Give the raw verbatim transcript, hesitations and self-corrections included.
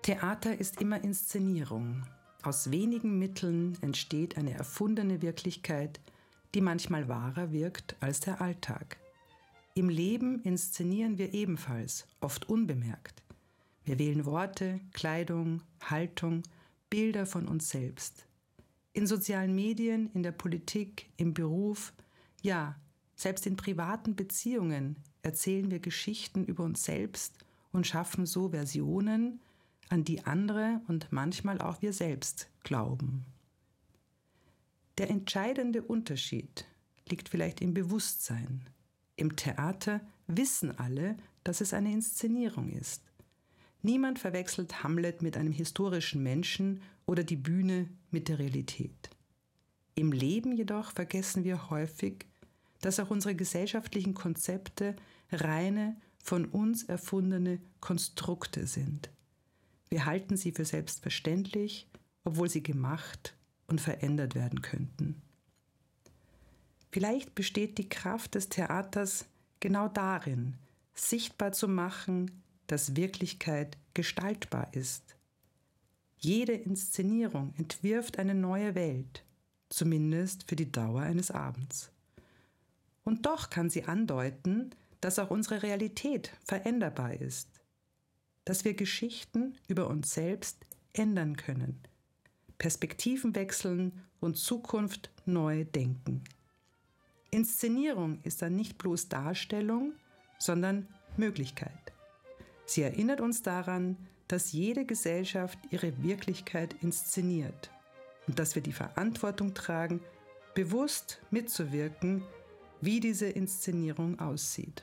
Theater ist immer Inszenierung. Aus wenigen Mitteln entsteht eine erfundene Wirklichkeit, die manchmal wahrer wirkt als der Alltag. Im Leben inszenieren wir ebenfalls, oft unbemerkt. Wir wählen Worte, Kleidung, Haltung, Bilder von uns selbst. In sozialen Medien, in der Politik, im Beruf, ja, selbst in privaten Beziehungen erzählen wir Geschichten über uns selbst und schaffen so Versionen, an die andere und manchmal auch wir selbst glauben. Der entscheidende Unterschied liegt vielleicht im Bewusstsein. Im Theater wissen alle, dass es eine Inszenierung ist. Niemand verwechselt Hamlet mit einem historischen Menschen oder die Bühne mit der Realität. Im Leben jedoch vergessen wir häufig, dass auch unsere gesellschaftlichen Konzepte reine, von uns erfundene Konstrukte sind. Wir halten sie für selbstverständlich, obwohl sie gemacht und verändert werden könnten. Vielleicht besteht die Kraft des Theaters genau darin, sichtbar zu machen, dass Wirklichkeit gestaltbar ist. Jede Inszenierung entwirft eine neue Welt, zumindest für die Dauer eines Abends. Und doch kann sie andeuten, dass auch unsere Realität veränderbar ist, dass wir Geschichten über uns selbst ändern können, Perspektiven wechseln und Zukunft neu denken. Inszenierung ist dann nicht bloß Darstellung, sondern Möglichkeit. Sie erinnert uns daran, dass jede Gesellschaft ihre Wirklichkeit inszeniert und dass wir die Verantwortung tragen, bewusst mitzuwirken, wie diese Inszenierung aussieht.